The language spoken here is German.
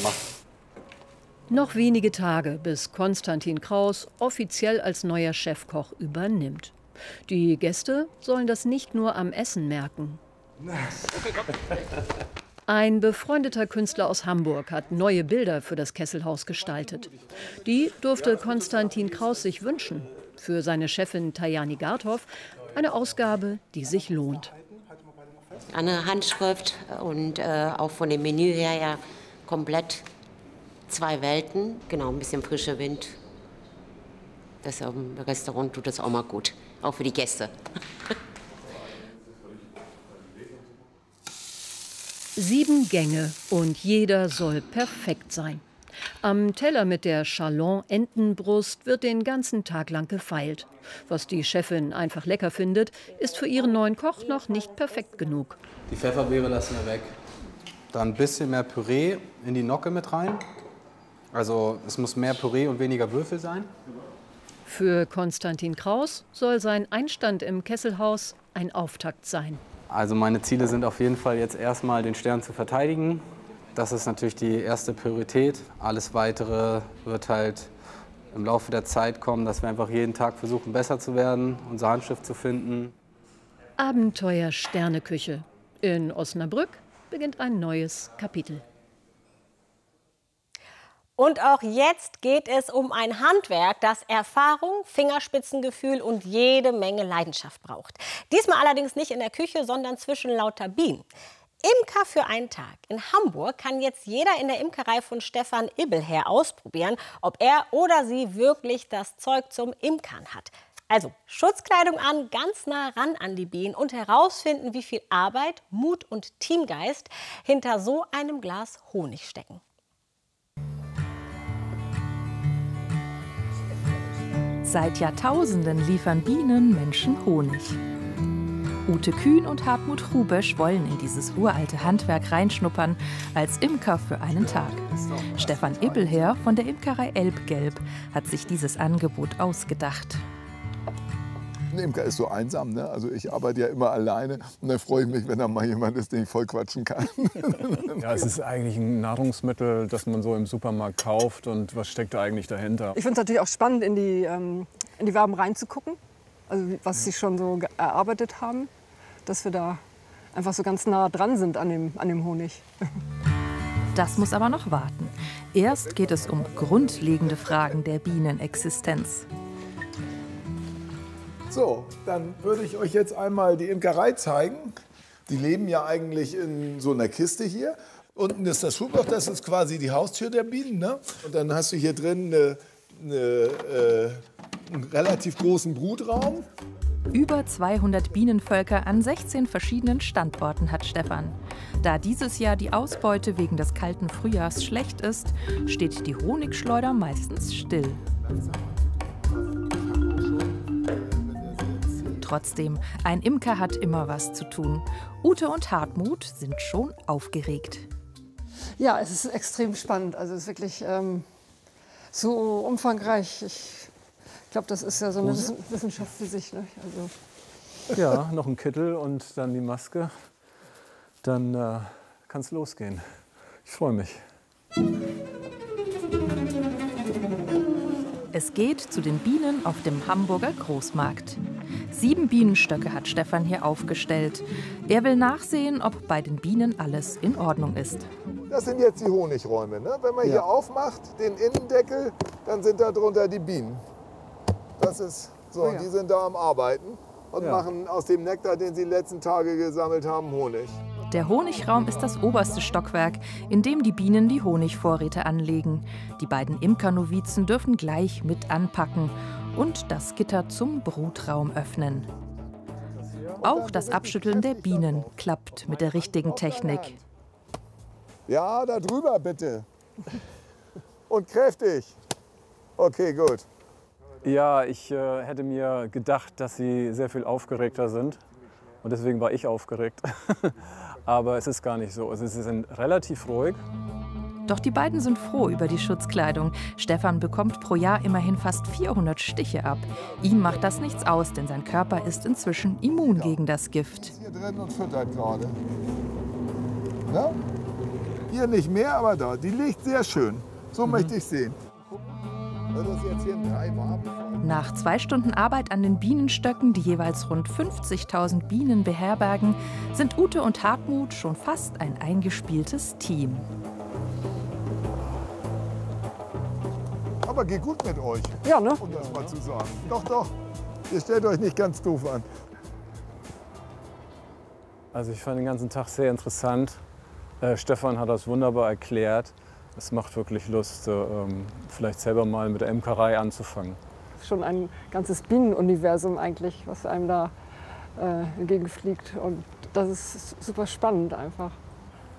gemacht. Noch wenige Tage, bis Konstantin Kraus offiziell als neuer Chefkoch übernimmt. Die Gäste sollen das nicht nur am Essen merken. Ein befreundeter Künstler aus Hamburg hat neue Bilder für das Kesselhaus gestaltet. Die durfte Konstantin Kraus sich wünschen. Für seine Chefin Tajani Gardhoff eine Ausgabe, die sich lohnt. Eine Handschrift und auch von dem Menü her ja komplett zwei Welten. Genau, ein bisschen frischer Wind. Das im Restaurant tut das auch mal gut, auch für die Gäste. 7 Gänge und jeder soll perfekt sein. Am Teller mit der Chalon-Entenbrust wird den ganzen Tag lang gefeilt. Was die Chefin einfach lecker findet, ist für ihren neuen Koch noch nicht perfekt genug. Die Pfefferbeere lassen wir weg. Dann ein bisschen mehr Püree in die Nocke mit rein. Also es muss mehr Püree und weniger Würfel sein. Für Konstantin Kraus soll sein Einstand im Kesselhaus ein Auftakt sein. Also meine Ziele sind auf jeden Fall jetzt erstmal den Stern zu verteidigen. Das ist natürlich die erste Priorität. Alles Weitere wird halt im Laufe der Zeit kommen, dass wir einfach jeden Tag versuchen, besser zu werden, unser Handschrift zu finden. Abenteuer Sterneküche. In Osnabrück beginnt ein neues Kapitel. Und auch jetzt geht es um ein Handwerk, das Erfahrung, Fingerspitzengefühl und jede Menge Leidenschaft braucht. Diesmal allerdings nicht in der Küche, sondern zwischen lauter Bienen. Imker für einen Tag. In Hamburg kann jetzt jeder in der Imkerei von Stefan Ibbelherr ausprobieren, ob er oder sie wirklich das Zeug zum Imkern hat. Also Schutzkleidung an, ganz nah ran an die Bienen und herausfinden, wie viel Arbeit, Mut und Teamgeist hinter so einem Glas Honig stecken. Seit Jahrtausenden liefern Bienen Menschen Honig. Ute Kühn und Hartmut Hrubesch wollen in dieses uralte Handwerk reinschnuppern, als Imker für einen Tag. Stefan Ibbelherr von der Imkerei Elbgelb hat sich dieses Angebot ausgedacht. Ein Imker ist so einsam, ne? Also ich arbeite ja immer alleine und dann freue ich mich, wenn da mal jemand ist, den ich voll quatschen kann. Ja, es ist eigentlich ein Nahrungsmittel, das man so im Supermarkt kauft. Und was steckt da eigentlich dahinter? Ich finde es natürlich auch spannend, in die Waben reinzugucken, also was sie schon so erarbeitet haben, dass wir da einfach so ganz nah dran sind an dem Honig. Das muss aber noch warten. Erst geht es um grundlegende Fragen der Bienenexistenz. So, dann würde ich euch jetzt einmal die Imkerei zeigen. Die leben ja eigentlich in so einer Kiste hier. Unten ist das Schubloch, das ist quasi die Haustür der Bienen. Ne? Und dann hast du hier drin einen relativ großen Brutraum. Über 200 Bienenvölker an 16 verschiedenen Standorten hat Stefan. Da dieses Jahr die Ausbeute wegen des kalten Frühjahrs schlecht ist, steht die Honigschleuder meistens still. Trotzdem, ein Imker hat immer was zu tun. Ute und Hartmut sind schon aufgeregt. Ja, es ist extrem spannend. Also es ist wirklich so umfangreich. Ich glaube, das ist ja so eine Wissenschaft für sich. Ne? Also. Ja, noch ein Kittel und dann die Maske. Dann kann es losgehen. Ich freue mich. Es geht zu den Bienen auf dem Hamburger Großmarkt. 7 Bienenstöcke hat Stefan hier aufgestellt. Er will nachsehen, ob bei den Bienen alles in Ordnung ist. Das sind jetzt die Honigräume. Ne? Wenn man hier aufmacht, den Innendeckel, dann sind da drunter die Bienen. Das ist so, die sind da am Arbeiten und machen aus dem Nektar, den sie die letzten Tage gesammelt haben, Honig. Der Honigraum ist das oberste Stockwerk, in dem die Bienen die Honigvorräte anlegen. Die beiden Imkernovizen dürfen gleich mit anpacken und das Gitter zum Brutraum öffnen. Auch das Abschütteln der Bienen klappt mit der richtigen Technik. Ja, da drüber bitte. Und kräftig. Okay, gut. Ja, ich hätte mir gedacht, dass sie sehr viel aufgeregter sind. Und deswegen war ich aufgeregt. Aber es ist gar nicht so. Sie sind relativ ruhig. Doch die beiden sind froh über die Schutzkleidung. Stefan bekommt pro Jahr immerhin fast 400 Stiche ab. Ihm macht das nichts aus, denn sein Körper ist inzwischen immun gegen das Gift. Hier drin und füttert gerade. Na? Ihr nicht mehr, aber da. Die liegt sehr schön. So möchte ich sehen. Das ist jetzt hier ein 3 warm. Nach 2 Stunden Arbeit an den Bienenstöcken, die jeweils rund 50.000 Bienen beherbergen, sind Ute und Hartmut schon fast ein eingespieltes Team. Aber geht gut mit euch. Ja, ne? Um das mal zu sagen. Doch, doch. Ihr stellt euch nicht ganz doof an. Also ich fand den ganzen Tag sehr interessant. Stefan hat das wunderbar erklärt. Es macht wirklich Lust, vielleicht selber mal mit der Imkerei anzufangen. Schon ein ganzes Bienenuniversum eigentlich, was einem da entgegenfliegt. Und das ist super spannend einfach.